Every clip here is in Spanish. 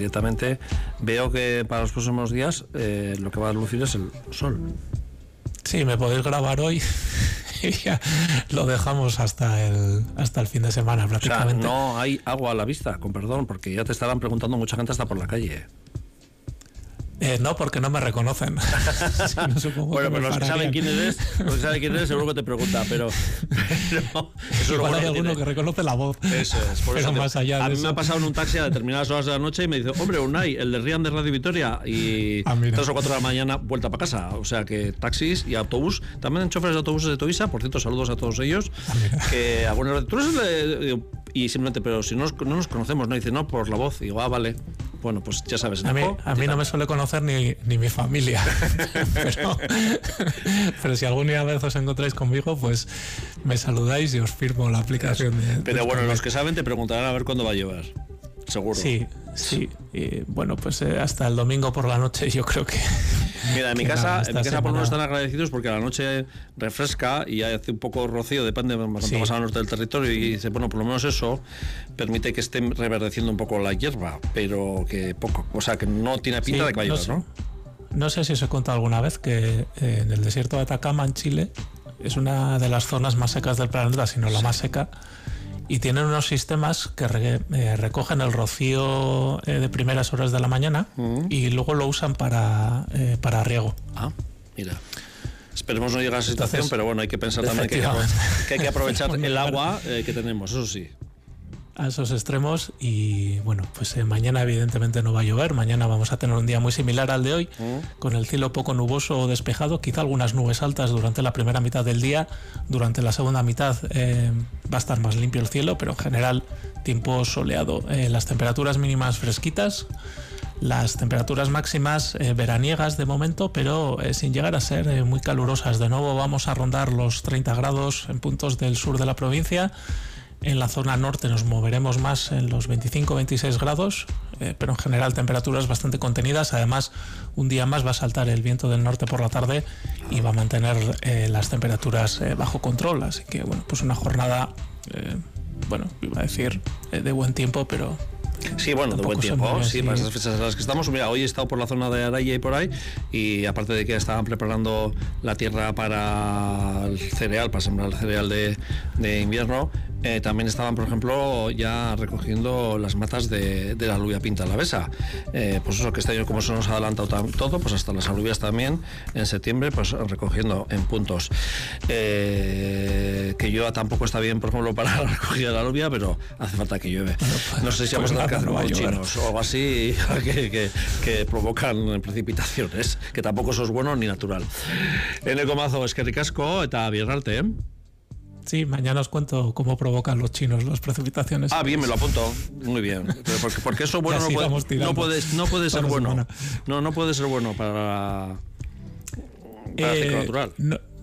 directamente veo que para los próximos días lo que va a lucir es el sol. Sí, me podéis grabar hoy y ya lo dejamos hasta el fin de semana prácticamente. O sea, no hay agua a la vista, con perdón, porque ya te estarán preguntando mucha gente hasta por la calle. No, porque no me reconocen. Sí, no, bueno, pero los que saben quién eres, seguro que te pregunta, pero eso igual hay alguno que reconoce la voz. Eso es, por pero eso más allá a de mí eso. me ha pasado en un taxi a determinadas horas de la noche y me dice, hombre, Unai, el de Rian de Radio Vitoria, y 3 o 4 de la mañana vuelta para casa. O sea que taxis y autobús, también choferes de autobuses de Tovisa, por cierto, saludos a todos ellos, que algunos tú eres y simplemente, pero si no nos conocemos, no dice, no, por la voz, y digo, vale. Bueno, pues ya sabes. A mí no me suele conocer ni mi familia. pero si algún día os encontráis conmigo, pues me saludáis y os firmo la aplicación. Pero bueno, los que saben te preguntarán a ver cuándo va a llover. Seguro. Sí. Y bueno, pues hasta el domingo por la noche yo creo que... Mira, en mi casa por lo menos están agradecidos porque a la noche refresca y hace un poco rocío, depende de cuánto más al norte del territorio, y dice, bueno, por lo menos eso permite que esté reverdeciendo un poco la hierba, pero que poco, o sea, que no tiene pinta de que vaya a llover, ¿no? No sé si os he contado alguna vez que en el desierto de Atacama, en Chile, es una de las zonas más secas del planeta, si no la más seca, y tienen unos sistemas que recogen el rocío de primeras horas de la mañana y luego lo usan para riego. Ah, mira. Esperemos no llegar a esa situación, pero bueno, hay que pensar también que hay que aprovechar el agua que tenemos, eso sí. A esos extremos. Y bueno, pues mañana evidentemente no va a llover. Mañana vamos a tener un día muy similar al de hoy, con el cielo poco nuboso o despejado, quizá algunas nubes altas durante la primera mitad del día. Durante la segunda mitad va a estar más limpio el cielo, pero en general tiempo soleado. Las temperaturas mínimas fresquitas, las temperaturas máximas veraniegas de momento, pero sin llegar a ser muy calurosas. De nuevo vamos a rondar los 30 grados en puntos del sur de la provincia. En la zona norte nos moveremos más en los 25-26 grados, pero en general temperaturas bastante contenidas. Además, un día más va a saltar el viento del norte por la tarde y va a mantener las temperaturas bajo control. Así que, bueno, pues una jornada, iba a decir de buen tiempo, pero... Sí, bueno, de buen tiempo, sí, para esas fechas en las que estamos. Mira, hoy he estado por la zona de Araya y por ahí, y aparte de que estaban preparando la tierra para el cereal, para sembrar el cereal de invierno, también estaban, por ejemplo, ya recogiendo las matas de la alubia pinta alavesa. Pues eso, que este año, como se nos ha adelantado todo, pues hasta las alubias también en septiembre, pues recogiendo en puntos. Que llueva tampoco está bien, por ejemplo, para la recogida de la alubia, pero hace falta que llueve. No sé si vamos a tener que hacer unos chinos o algo así que provocan precipitaciones, que tampoco eso es bueno ni natural. Eneko Mazo, eskerrik asko eta bierarte, ¿eh? Sí, mañana os cuento cómo provocan los chinos las precipitaciones. Ah, bien, me lo apunto. Muy bien. Porque eso bueno no puede ser bueno. No puede ser bueno para el ciclo natural.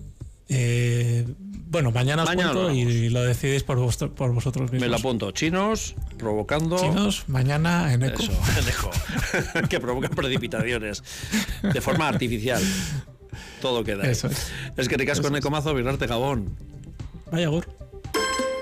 Bueno, mañana os cuento y lo decidís por vosotros mismos. Me lo apunto. Chinos provocando... Chinos, mañana Eneko. Eso, Eneko. Que provocan precipitaciones de forma artificial. Todo queda ahí. Eso es. Es que ricasco Eneko Mazo, Birrarte Gabón. Vaya, Gur.